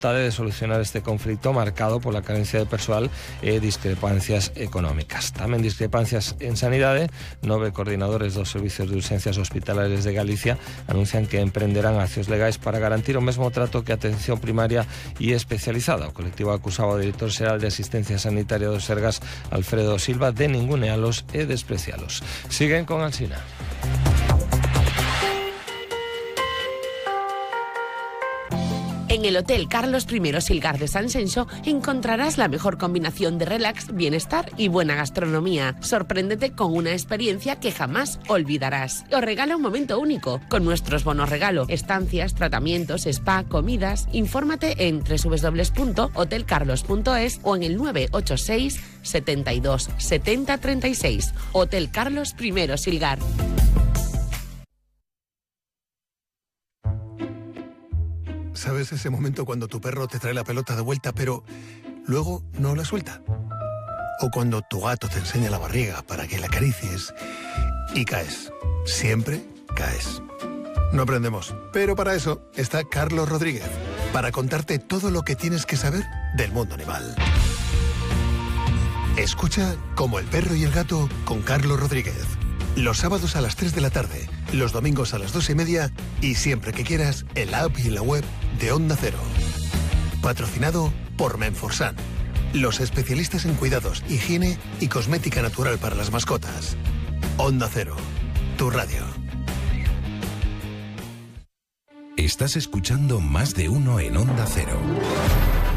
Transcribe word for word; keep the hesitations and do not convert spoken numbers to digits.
de solucionar este conflicto marcado por la carencia de persoal e discrepancias económicas. Tamén discrepancias en sanidade. Nove coordinadores dos servicios de urxencias hospitalarias de Galicia anuncian que emprenderán accións legais para garantir o mesmo trato que a atención primaria e especializada. O colectivo acusaba ao director xeral de Asistencia Sanitaria do Sergas, Alfredo Silva, de ningunealos e desprecialos. Siguen con Alsina. En el Hotel Carlos primero Silgar de San Xenxo encontrarás la mejor combinación de relax, bienestar y buena gastronomía. Sorpréndete con una experiencia que jamás olvidarás. Os regala un momento único con nuestros bonos regalo, estancias, tratamientos, spa, comidas. Infórmate en doble u doble u doble u punto hotel carlos punto es o en el nueve ocho seis, setenta y dos, setenta, treinta y seis. Hotel Carlos primero Silgar. ¿Sabes ese momento cuando tu perro te trae la pelota de vuelta, pero luego no la suelta? O cuando tu gato te enseña la barriga para que la acaricies y caes. Siempre caes. No aprendemos, pero para eso está Carlos Rodríguez, para contarte todo lo que tienes que saber del mundo animal. Escucha Como el perro y el gato con Carlos Rodríguez. Los sábados a las tres de la tarde, los domingos a las dos y media y siempre que quieras en la app y en la web de Onda Cero. Patrocinado por Menforsan, los especialistas en cuidados, higiene y cosmética natural para las mascotas. Onda Cero, tu radio. Estás escuchando Más de Uno en Onda Cero.